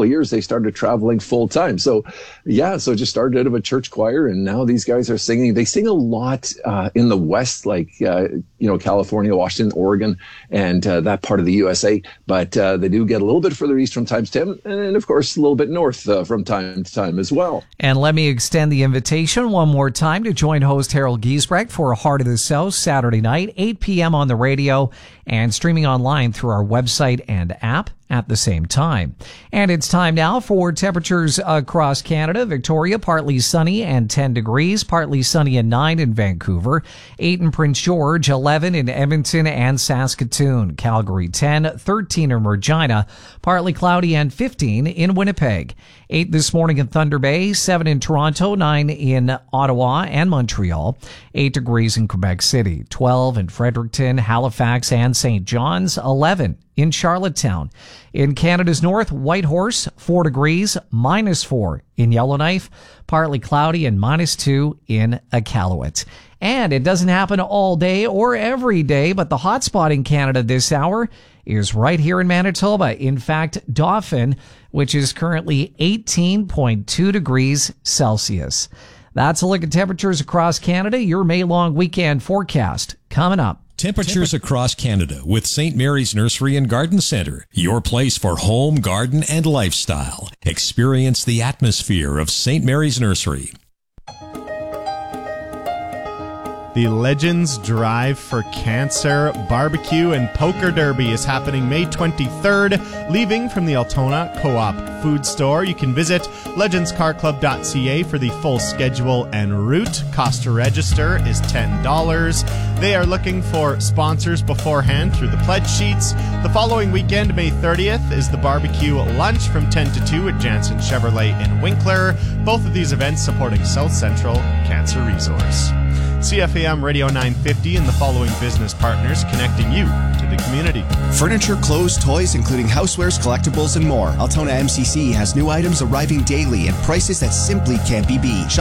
of years, they started traveling full time. So just started out of a church choir, and now these guys are singing. They sing a lot in the West, like, California, Washington, Oregon, and that part of the USA. But they do get a little bit further east from time to time, and of course, a little bit north from time to time as well. And let me extend the invitation one more time to join host Harold Giesbrecht for Heart of the South Saturday night, 8 p.m. on the radio and streaming online through our website and app at the same time. And it's time now for temperatures across Canada. Victoria, partly sunny and 10 degrees, partly sunny and 9 in Vancouver, 8 in Prince George, 11 in Edmonton and Saskatoon, Calgary 10, 13 in Regina, partly cloudy and 15 in Winnipeg, 8 this morning in Thunder Bay, 7 in Toronto, 9 in Ottawa and Montreal, 8 degrees in Quebec City, 12 in Fredericton, Halifax and St. John's, 11 in Charlottetown. In Canada's north, Whitehorse, 4 degrees, -4 in Yellowknife, partly cloudy and -2 in Iqaluit. And it doesn't happen all day or every day, but the hot spot in Canada this hour is right here in Manitoba. In fact, Dauphin, which is currently 18.2 degrees Celsius. That's a look at temperatures across Canada. Your May-long weekend forecast coming up. Temperatures across Canada with St. Mary's Nursery and Garden Centre, your place for home, garden, and lifestyle. Experience the atmosphere of St. Mary's Nursery. The Legends Drive for Cancer Barbecue and Poker Derby is happening May 23rd, leaving from the Altona Co-op Food Store. You can visit legendscarclub.ca for the full schedule and route. Cost to register is $10. They are looking for sponsors beforehand through the pledge sheets. The following weekend, May 30th, is the barbecue lunch from 10 to 2 at Jansen Chevrolet in Winkler. Both of these events supporting South Central Cancer Resource. CFAM Radio 950 and the following business partners connecting you to the community. Furniture, clothes, toys, including housewares, collectibles, and more. Altona MCC has new items arriving daily at prices that simply can't be beat.